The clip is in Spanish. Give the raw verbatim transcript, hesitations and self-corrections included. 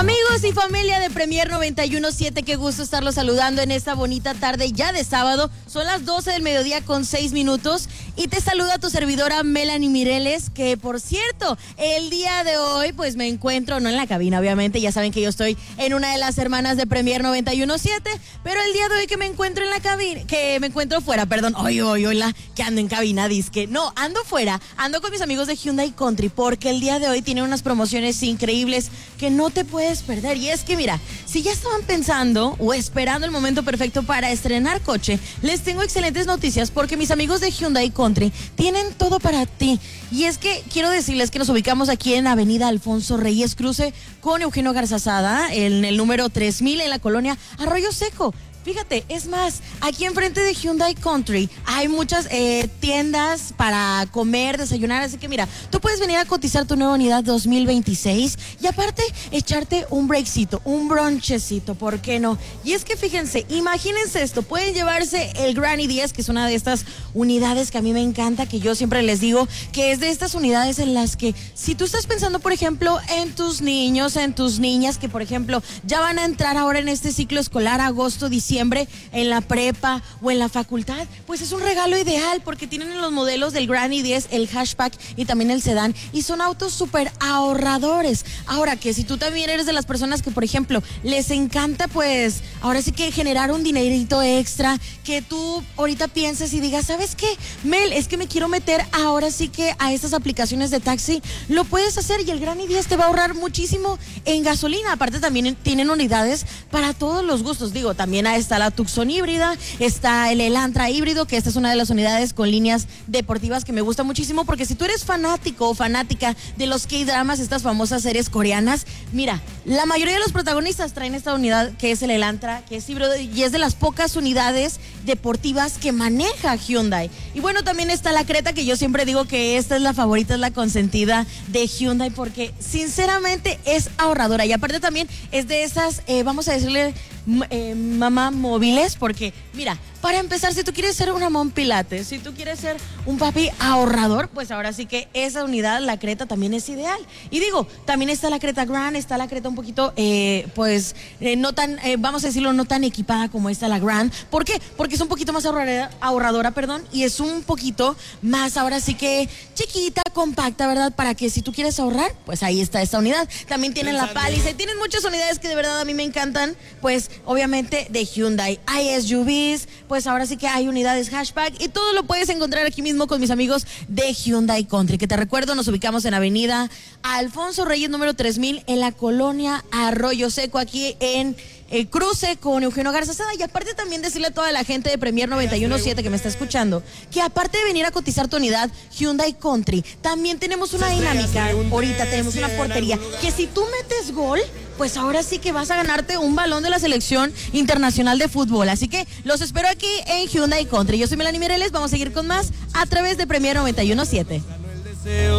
Amigos y familia de Premier noventa y uno punto siete, qué gusto estarlos saludando en esta bonita tarde ya de sábado. Son las doce del mediodía con seis minutos y te saluda tu servidora Melanie Mireles, que por cierto, el día de hoy pues me encuentro, no en la cabina obviamente, ya saben que yo estoy en una de las hermanas de Premier noventa y uno punto siete, pero el día de hoy que me encuentro en la cabina, que me encuentro fuera, perdón, hoy, hoy, hola, que ando en cabina, disque, no, ando fuera, ando con mis amigos de Hyundai Country, porque el día de hoy tienen unas promociones increíbles que no te puedes perder. Y es que mira, si ya estaban pensando o esperando el momento perfecto para estrenar coche, les tengo excelentes noticias porque mis amigos de Hyundai Country tienen todo para ti. Y es que quiero decirles que nos ubicamos aquí en Avenida Alfonso Reyes, cruce con Eugenio Garzazada, en el número tres mil en la colonia Arroyo Seco. Fíjate, es más, aquí enfrente de Hyundai Country hay muchas eh, tiendas para comer, desayunar, así que mira, tú puedes venir a cotizar tu nueva unidad dos mil veintiséis y aparte echarte un breakcito, un bronchecito, ¿por qué no? Y es que fíjense, imagínense esto, pueden llevarse el Granny diez, que es una de estas unidades que a mí me encanta, que yo siempre les digo que es de estas unidades en las que si tú estás pensando, por ejemplo, en tus niños, en tus niñas, que por ejemplo ya van a entrar ahora en este ciclo escolar, agosto, diciembre, en la prepa o en la facultad, pues es un regalo ideal porque tienen los modelos del Granny diez, el hatchback y también el sedán, y son autos súper ahorradores. Ahora que si tú también eres de las personas que, por ejemplo, les encanta pues ahora sí que generar un dinerito extra, que tú ahorita pienses y digas, ¿sabes qué? Mel, es que me quiero meter ahora sí que a estas aplicaciones de taxi, lo puedes hacer y el Granny diez te va a ahorrar muchísimo en gasolina. Aparte también tienen unidades para todos los gustos, digo, también a está la Tucson híbrida, está el Elantra híbrido, que esta es una de las unidades con líneas deportivas que me gusta muchísimo, porque si tú eres fanático o fanática de los K-dramas, estas famosas series coreanas, mira, la mayoría de los protagonistas traen esta unidad que es el Elantra, que es híbrido y es de las pocas unidades deportivas que maneja Hyundai. Y bueno, también está la Creta, que yo siempre digo que esta es la favorita, es la consentida de Hyundai, porque sinceramente es ahorradora y aparte también es de esas, eh, vamos a decirle, eh, mamá móviles, porque mira, para empezar, si tú quieres ser una mom pilates, si tú quieres ser un papi ahorrador, pues ahora sí que esa unidad, la Creta, también es ideal. Y digo, también está la Creta Grand, está la Creta un poquito, eh, pues, eh, no tan, eh, vamos a decirlo, no tan equipada como esta la Grand. ¿Por qué? Porque es un poquito más ahorradora, ahorradora, perdón, y es un poquito más, ahora sí que chiquita, compacta, ¿verdad? Para que si tú quieres ahorrar, pues ahí está esta unidad. También tienen la Palisade, tienen muchas unidades que de verdad a mí me encantan, pues, obviamente de Hyundai. Hay S U Vs, pues ahora sí que hay unidades hatchback y todo lo puedes encontrar aquí mismo con mis amigos de Hyundai Country, que te recuerdo, nos ubicamos en Avenida Alfonso Reyes número tres mil en la colonia Arroyo Seco, aquí en el cruce con Eugenio Garzazada. Y aparte también decirle a toda la gente de Premier noventa y uno punto siete que me está escuchando, que aparte de venir a cotizar tu unidad Hyundai Country, también tenemos una dinámica, ahorita tenemos una portería, que si tú metes gol, pues ahora sí que vas a ganarte un balón de la selección internacional de fútbol. Así que los espero aquí en Hyundai Country. Yo soy Melanie Mireles, vamos a seguir con más a través de Premier noventa y uno punto siete.